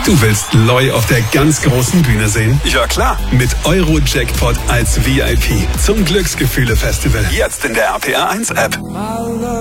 Du willst Loy auf der ganz großen Bühne sehen? Ja, klar. Mit Euro-Jackpot als VIP zum Glücksgefühle-Festival. Jetzt in der RPR 1 App.